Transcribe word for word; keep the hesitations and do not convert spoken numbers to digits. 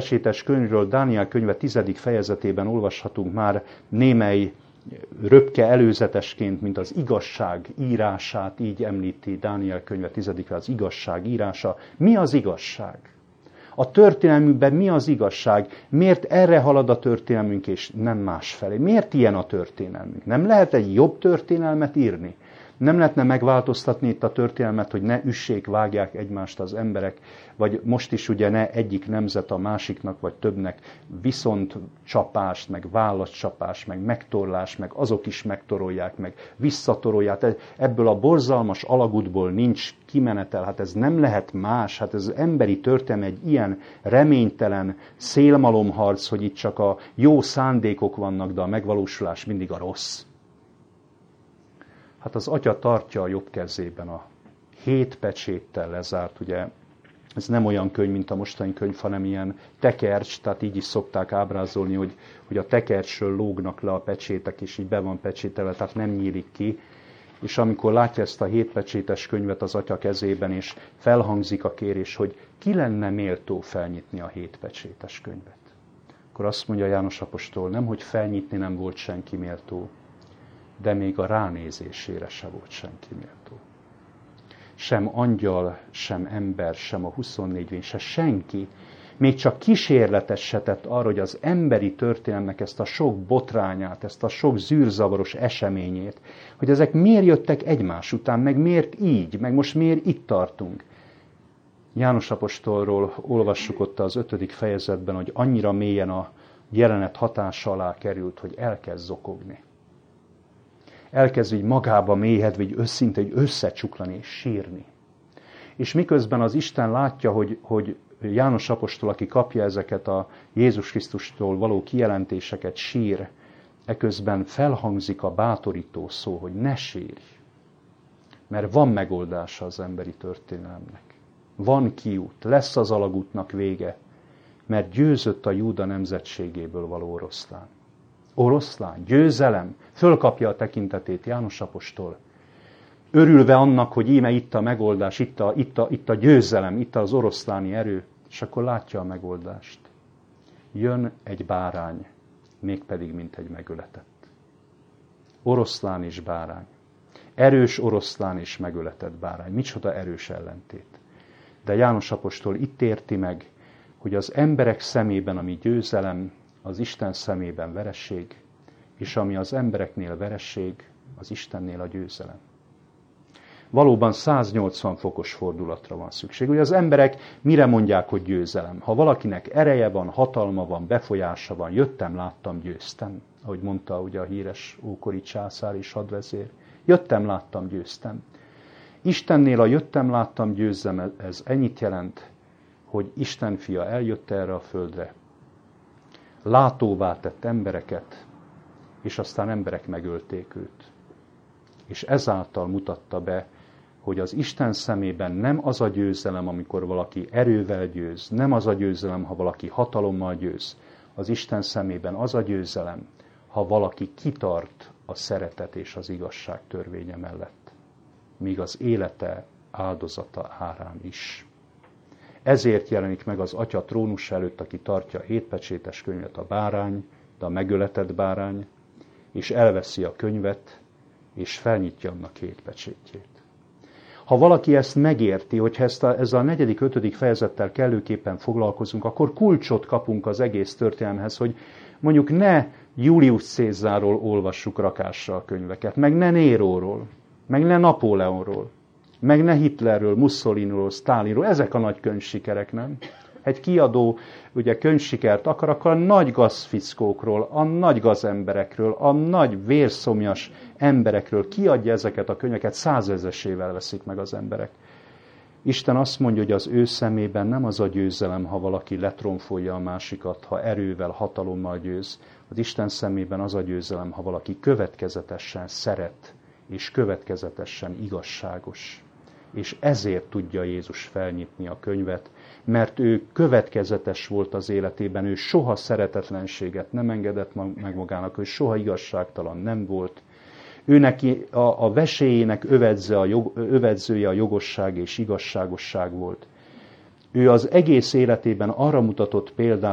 hétpecsétes könyvről Dániel könyve tizedik fejezetében olvashatunk már némely röpke előzetesként, mint az igazság írását, így említi Dániel könyve tizedikre az igazság írása. Mi az igazság? A történelmünkben mi az igazság? Miért erre halad a történelmünk, és nem másfelé? Miért ilyen a történelmünk? Nem lehet egy jobb történelmet írni? Nem lehetne megváltoztatni itt a történelmet, hogy ne üssék, vágják egymást az emberek, vagy most is ugye ne egyik nemzet a másiknak, vagy többnek viszont csapást, meg válaszcsapást, meg megtorlás, meg azok is megtorolják, meg visszatorolják. Ebből a borzalmas alagútból nincs kimenetel, hát ez nem lehet más, hát ez az emberi történelem egy ilyen reménytelen szélmalomharc, hogy itt csak a jó szándékok vannak, de a megvalósulás mindig a rossz. Hát az Atya tartja a jobb kezében a hét pecséttel lezárt, ugye ez nem olyan könyv, mint a mostani könyv, hanem ilyen tekercs, tehát így is szokták ábrázolni, hogy, hogy a tekercsről lógnak le a pecsétek, és így be van pecsételve, tehát nem nyílik ki. És amikor látja ezt a hét pecsétes könyvet az Atya kezében, és felhangzik a kérés, hogy ki lenne méltó felnyitni a hét pecsétes könyvet, akkor azt mondja János apostol, nem, hogy felnyitni nem volt senki méltó, de még a ránézésére se volt senki méltó. Sem angyal, sem ember, sem a huszonnégy vény, se senki, még csak kísérletet se tett arra, hogy az emberi történelemnek ezt a sok botrányát, ezt a sok zűrzavaros eseményét, hogy ezek miért jöttek egymás után, meg miért így, meg most miért itt tartunk. János apostolról olvassuk ott az ötödik fejezetben, hogy annyira mélyen a jelenet hatása alá került, hogy elkezd zokogni. Elkezd így magába mélyedve, így összinte, így összecsuklani és sírni. És miközben az Isten látja, hogy, hogy János apostol, aki kapja ezeket a Jézus Krisztustól való kijelentéseket, sír, eközben felhangzik a bátorító szó, hogy ne sírj, mert van megoldása az emberi történelemnek. Van kiút, lesz az alagútnak vége, mert győzött a Júda nemzetségéből való oroszlán. Oroszlán, győzelem, fölkapja a tekintetét János apostol, örülve annak, hogy íme itt a megoldás, itt a, itt a, itt a győzelem, itt az oroszláni erő, és akkor látja a megoldást. Jön egy bárány, mégpedig mint egy megöletett. Oroszlán és bárány. Erős oroszlán és megöletett bárány. Micsoda erős ellentét. De János apostol itt érti meg, hogy az emberek szemében, ami győzelem, az Isten szemében vereség, és ami az embereknél vereség, az Istennél a győzelem. Valóban száznyolcvan fokos fordulatra van szükség. Ugye az emberek mire mondják, hogy győzelem? Ha valakinek ereje van, hatalma van, befolyása van, jöttem, láttam, győztem. Ahogy mondta ugye a híres ókori császár és hadvezér. Jöttem, láttam, győztem. Istennél a jöttem, láttam, győzzem, ez ennyit jelent, hogy Isten fia eljött erre a földre, látóvá tett embereket, és aztán emberek megölték őt. És ezáltal mutatta be, hogy az Isten szemében nem az a győzelem, amikor valaki erővel győz, nem az a győzelem, ha valaki hatalommal győz. Az Isten szemében az a győzelem, ha valaki kitart a szeretet és az igazság törvénye mellett, míg az élete áldozata árán is. Ezért jelenik meg az Atya trónus előtt, aki tartja a hétpecsétes könyvet, a bárány, de a megöletett bárány, és elveszi a könyvet, és felnyitja annak hét pecsétjét. Ha valaki ezt megérti, hogyha ezt a, ezzel a negyedik, ötödik fejezettel kellőképpen foglalkozunk, akkor kulcsot kapunk az egész történelemhez, hogy mondjuk ne Julius Cézárról olvassuk rakásra a könyveket, meg ne Néróról, meg ne Napóleonról, meg ne Hitlerről, Mussoliniról, Sztálinról, ezek a nagy könyvsikerek, nem? Egy kiadó ugye könyvsikert akar, akkor a nagy gazfickókról, a nagy gazemberekről, a nagy vérszomjas emberekről kiadja ezeket a könyveket, százezresével veszik meg az emberek. Isten azt mondja, hogy az ő szemében nem az a győzelem, ha valaki letronfolja a másikat, ha erővel, hatalommal győz. Az Isten szemében az a győzelem, ha valaki következetesen szeret, és következetesen igazságos. És ezért tudja Jézus felnyitni a könyvet, mert ő következetes volt az életében, ő soha szeretetlenséget nem engedett meg magának, ő soha igazságtalan nem volt. Ő neki a, a veséjének övedze a jog, övedzője a jogosság és igazságosság volt. Ő az egész életében arra mutatott példát,